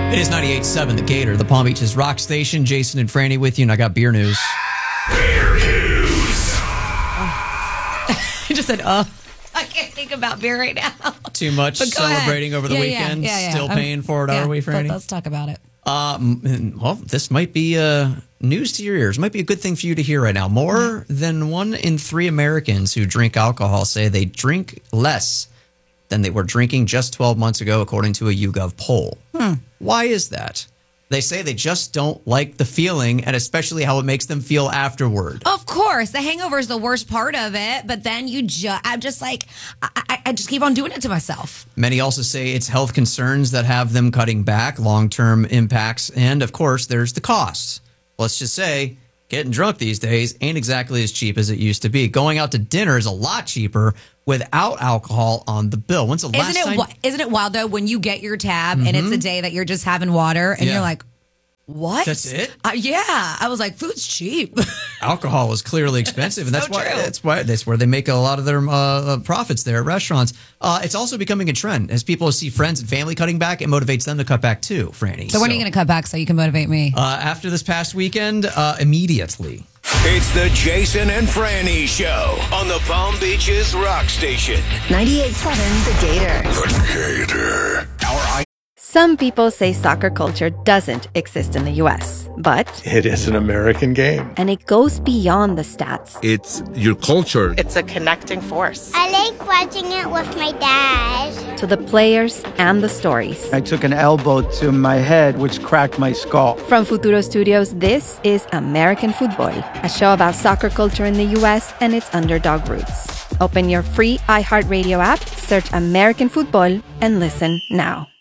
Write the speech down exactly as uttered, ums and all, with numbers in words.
It is ninety-eight point seven The Gator, the Palm Beaches rock station. Jason and Franny with you, and I got beer news. Beer news. Oh. You just said, "Uh." I can't think about beer right now. Too much celebrating ahead. over the yeah, weekend. Yeah, yeah, yeah. Still I'm, paying for it, yeah, are we, Franny? Let's talk about it. Uh, well, this might be uh, news to your ears. Might be a good thing for you to hear right now. More than one in three Americans who drink alcohol say they drink less than they were drinking just twelve months ago, according to a YouGov poll. Hmm. Why is that? They say they just don't like the feeling, and especially how it makes them feel afterward. Of course, the hangover is the worst part of it, but then you just, I'm just like, I, I, I just keep on doing it to myself. Many also say it's health concerns that have them cutting back, long-term impacts, and of course, there's the costs. Let's just say getting drunk these days ain't exactly as cheap as it used to be. Going out to dinner is a lot cheaper without alcohol on the bill. When's the last isn't it, time? wi- Isn't it wild, though, when you get your tab Mm-hmm. and it's a day that you're just having water and Yeah. you're like, what? That's it? Uh, yeah. I was like, food's cheap. Alcohol is clearly expensive, and that's So why true. that's why that's where they make a lot of their uh, profits there at restaurants. Uh, it's also becoming a trend as people see friends and family cutting back. It motivates them to cut back too, Franny. So when are you going to cut back so you can motivate me? Uh, after this past weekend, uh, immediately. It's the Jason and Franny Show on the Palm Beaches Rock Station. ninety-eight point seven The Gator. The Gator. Our Some people say soccer culture doesn't exist in the U S, but It is an American game. and it goes beyond the stats. It's your culture. It's a connecting force. I like watching it with my dad. To the players and the stories. I took an elbow to my head, which cracked my skull. From Futuro Studios, this is American Football, a show about soccer culture in the U S and its underdog roots. Open your free iHeartRadio app, search American Football, and listen now.